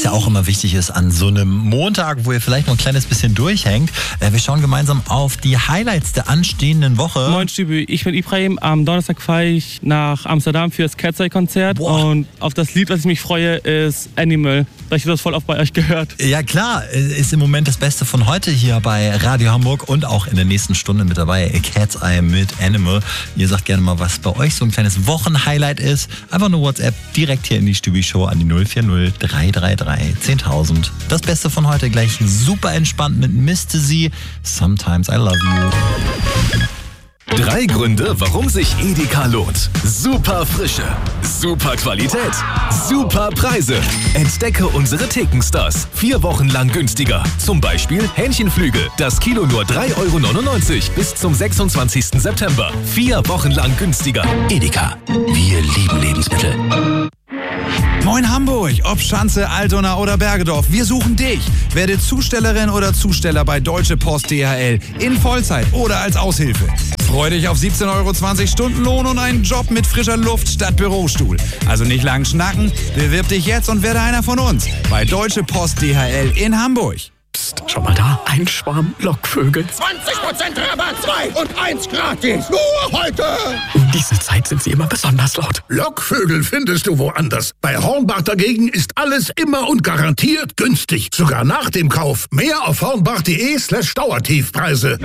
ja auch immer wichtig ist an so einem Montag, wo ihr vielleicht noch ein kleines bisschen durchhängt. Wir schauen gemeinsam auf die Highlights der anstehenden Woche. Moin Stübi, ich bin Ibrahim. Am Donnerstag fahre ich nach Amsterdam für das Cat's Eye Konzert. Und auf das Lied, was ich mich freue, ist Animal. Ich habe das voll oft bei euch gehört. Ja klar, ist im Moment das Beste von heute hier bei Radio Hamburg und auch in der nächsten Stunde mit dabei. Cat's Eye mit Animal. Ihr sagt gerne mal, was bei euch so ein kleines Wochenhighlight ist. Einfach eine WhatsApp direkt hier in die Stübi-Show an die 040 333 10.000. Das Beste von heute gleich super entspannt mit Mr. Z. Sometimes I Love You. 3 Gründe, warum sich Edeka lohnt. Super Frische, super Qualität, super Preise. Entdecke unsere Thekenstars. 4 Wochen lang günstiger. Zum Beispiel Hähnchenflügel. Das Kilo nur 3,99 € bis zum 26. September. 4 Wochen lang günstiger. Edeka. Wir lieben Lebensmittel. Moin Hamburg, ob Schanze, Altona oder Bergedorf, wir suchen dich. Werde Zustellerin oder Zusteller bei Deutsche Post DHL in Vollzeit oder als Aushilfe. Freu dich auf 17,20 € Stundenlohn und einen Job mit frischer Luft statt Bürostuhl. Also nicht lang schnacken, bewirb dich jetzt und werde einer von uns bei Deutsche Post DHL in Hamburg. Psst, schau mal da, ein Schwarm Lockvögel. 20% Rabatt, 2 und 1 gratis. Nur heute. Um diese Zeit sind sie immer besonders laut. Lockvögel findest du woanders. Bei Hornbach dagegen ist alles immer und garantiert günstig. Sogar nach dem Kauf. Mehr auf hornbach.de/Dauertiefpreise.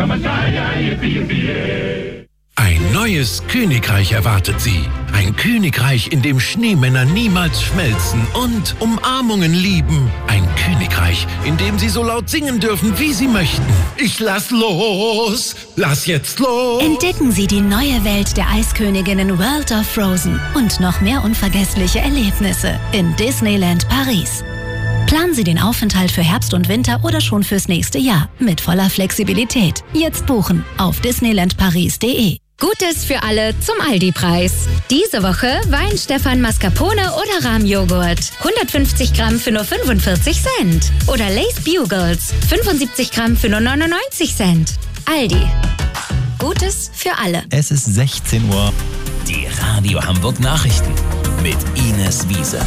Ein neues Königreich erwartet Sie. Ein Königreich, in dem Schneemänner niemals schmelzen und Umarmungen lieben. Ein Königreich, in dem Sie so laut singen dürfen, wie Sie möchten. Ich lass los, lass jetzt los. Entdecken Sie die neue Welt der Eisköniginnen World of Frozen und noch mehr unvergessliche Erlebnisse in Disneyland Paris. Planen Sie den Aufenthalt für Herbst und Winter oder schon fürs nächste Jahr mit voller Flexibilität. Jetzt buchen auf disneylandparis.de. Gutes für alle zum Aldi-Preis. Diese Woche Wein Stefan Mascarpone oder Rahmjoghurt. 150 Gramm für nur 45 Cent. Oder Lay's Bugles. 75 Gramm für nur 99 Cent. Aldi. Gutes für alle. Es ist 16 Uhr. Die Radio Hamburg Nachrichten mit Ines Wiese.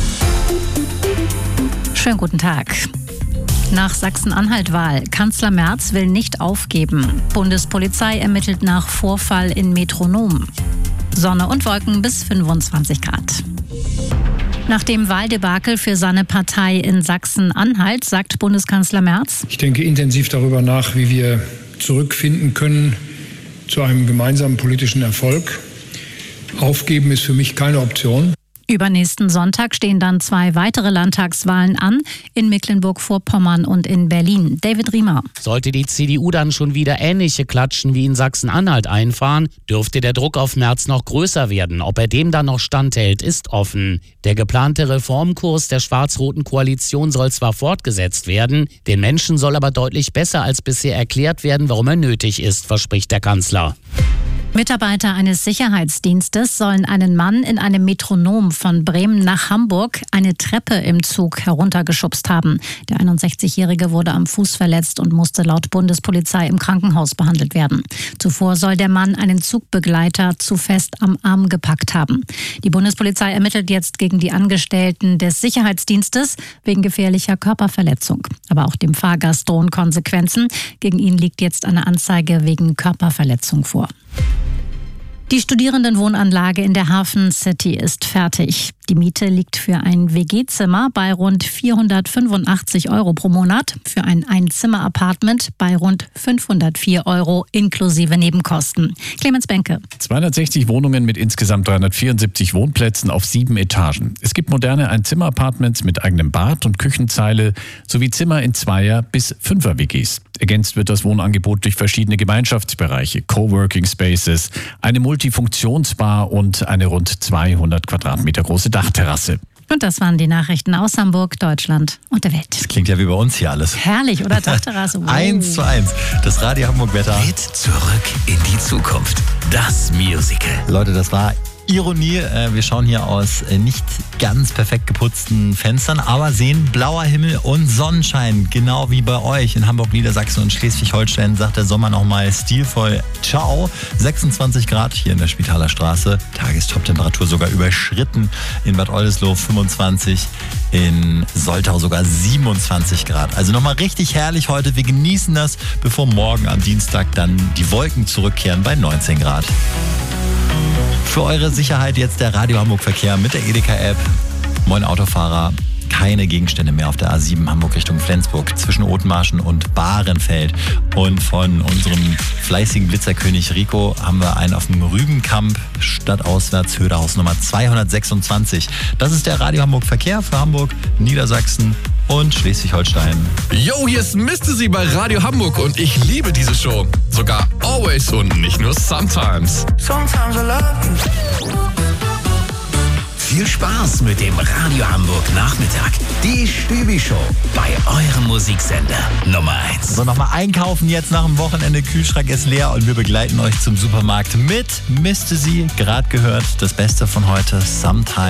Schönen guten Tag. Nach Sachsen-Anhalt-Wahl. Kanzler Merz will nicht aufgeben. Bundespolizei ermittelt nach Vorfall in Metronom. Sonne und Wolken bis 25 Grad. Nach dem Wahldebakel für seine Partei in Sachsen-Anhalt sagt Bundeskanzler Merz: Ich denke intensiv darüber nach, wie wir zurückfinden können zu einem gemeinsamen politischen Erfolg. Aufgeben ist für mich keine Option. Übernächsten Sonntag stehen dann 2 weitere Landtagswahlen an, in Mecklenburg-Vorpommern und in Berlin. David Riemer. Sollte die CDU dann schon wieder ähnliche Klatschen wie in Sachsen-Anhalt einfahren, dürfte der Druck auf Merz noch größer werden. Ob er dem dann noch standhält, ist offen. Der geplante Reformkurs der schwarz-roten Koalition soll zwar fortgesetzt werden, den Menschen soll aber deutlich besser als bisher erklärt werden, warum er nötig ist, verspricht der Kanzler. Mitarbeiter eines Sicherheitsdienstes sollen einen Mann in einem Metronom von Bremen nach Hamburg eine Treppe im Zug heruntergeschubst haben. Der 61-Jährige wurde am Fuß verletzt und musste laut Bundespolizei im Krankenhaus behandelt werden. Zuvor soll der Mann einen Zugbegleiter zu fest am Arm gepackt haben. Die Bundespolizei ermittelt jetzt gegen die Angestellten des Sicherheitsdienstes wegen gefährlicher Körperverletzung. Aber auch dem Fahrgast drohen Konsequenzen. Gegen ihn liegt jetzt eine Anzeige wegen Körperverletzung vor. Die Studierendenwohnanlage in der Hafen City ist fertig. Die Miete liegt für ein WG-Zimmer bei rund 485 € pro Monat, für ein Einzimmer-Apartment bei rund 504 € inklusive Nebenkosten. Clemens Benke. 260 Wohnungen mit insgesamt 374 Wohnplätzen auf 7 Etagen. Es gibt moderne Einzimmer-Apartments mit eigenem Bad und Küchenzeile sowie Zimmer in 2er- bis 5er-WGs. Ergänzt wird das Wohnangebot durch verschiedene Gemeinschaftsbereiche, Coworking Spaces, eine Multifunktionsbar und eine rund 200 Quadratmeter große Dachterrasse. Und das waren die Nachrichten aus Hamburg, Deutschland und der Welt. Das klingt ja wie bei uns hier alles. Herrlich, oder? Dachterrasse. Wow. 1:1. Das Radio Hamburg Wetter. Mit zurück in die Zukunft. Das Musical. Leute, das war Ironie, wir schauen hier aus nicht ganz perfekt geputzten Fenstern, aber sehen blauer Himmel und Sonnenschein, genau wie bei euch in Hamburg, Niedersachsen und Schleswig-Holstein sagt der Sommer nochmal stilvoll Ciao. 26 Grad hier in der Spitaler Straße, Tagestoptemperatur sogar überschritten, in Bad Oldesloe 25, in Soltau sogar 27 Grad. Also nochmal richtig herrlich heute, wir genießen das, bevor morgen am Dienstag dann die Wolken zurückkehren bei 19 Grad. Für eure Sicherheit jetzt der Radio Hamburg Verkehr mit der Edeka-App. Moin Autofahrer, keine Gegenstände mehr auf der A7 Hamburg Richtung Flensburg zwischen Othmarschen und Bahrenfeld. Und von unserem fleißigen Blitzerkönig Rico haben wir einen auf dem Rügenkamp, stadtauswärts, Höderhaus Nummer 226. Das ist der Radio Hamburg Verkehr für Hamburg, Niedersachsen und Schleswig-Holstein. Yo, hier ist Mr. Sie bei Radio Hamburg und ich liebe diese Show. Sogar always und nicht nur sometimes. Sometimes I love you. Viel Spaß mit dem Radio Hamburg Nachmittag. Die Stübi-Show bei eurem Musiksender Nummer 1. So, nochmal einkaufen jetzt nach dem Wochenende. Kühlschrank ist leer und wir begleiten euch zum Supermarkt mit Mr. Sie. Gerade gehört, das Beste von heute, Sometimes.